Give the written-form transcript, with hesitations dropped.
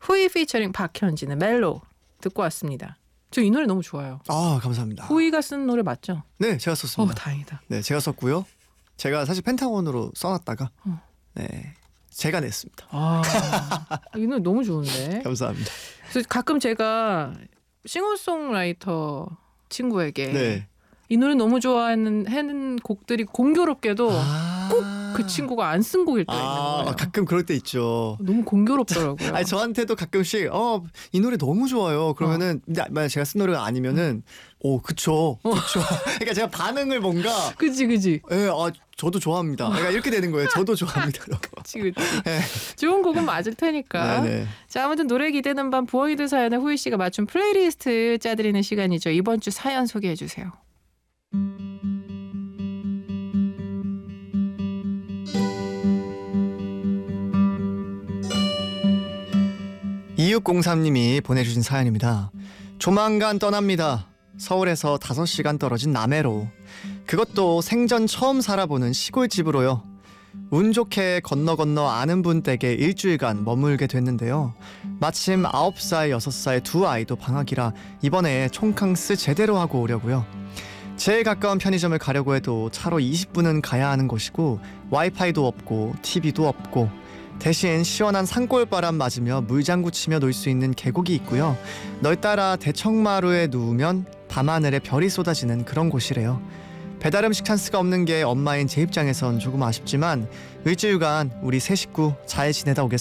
후이 피처링 박현진의 멜로 듣고 왔습니다. 저 이 노래 너무 좋아요. 아, 감사합니다. 후이가 쓴 노래 맞죠? 네, 제가 썼습니다. 다행이다. 네, 제가 썼고요. 제가 사실 펜타곤으로 써놨다가 네, 제가 냈습니다. 이 노래 너무 좋은데. 감사합니다. 그래서 가끔 제가 싱어송라이터 친구에게 네. 이 노래 너무 좋아하는 곡들이 공교롭게도 꼭 그 친구가 안 쓴 곡일 때가 있는 거예요. 가끔 그럴 때 있죠. 너무 공교롭더라고요. 아니 저한테도 가끔씩 이 노래 너무 좋아요. 그러면은 만약 제가 쓴 노래가 아니면은 그쵸. 그러니까 제가 반응을 뭔가 그치. 예, 저도 좋아합니다. 그러니까 이렇게 되는 거예요. 저도 좋아합니다. 그치. 네. 좋은 곡은 맞을 테니까. 네네. 자, 아무튼 노래 기대는 밤 부엉이들 사연에 후이 씨가 맞춘 플레이리스트 짜드리는 시간이죠. 이번 주 사연 소개해 주세요. 2603님이 보내주신 사연입니다. 조만간 떠납니다. 서울에서 5시간 떨어진 남해로. 그것도 생전 처음 살아보는 시골집으로요. 운 좋게 건너 아는 분 댁에 일주일간 머물게 됐는데요. 마침 9살, 6살 두 아이도 방학이라 이번에 총캉스 제대로 하고 오려고요. 제일 가까운 편의점을 가려고 해도 차로 20분은 가야 하는 곳이고 와이파이도 없고 TV도 없고 대신 시원한 산골바람 맞으며 물장구 치며 놀 수 있는 계곡이 있고요. 널따라 대청마루에 누우면 밤하늘에 별이 쏟아지는 그런 곳이래요. 배달음식 찬스가 없는 게 엄마인 제 입장에선 조금 아쉽지만 일주일간 우리 세 식구 잘 지내다 오겠습니다.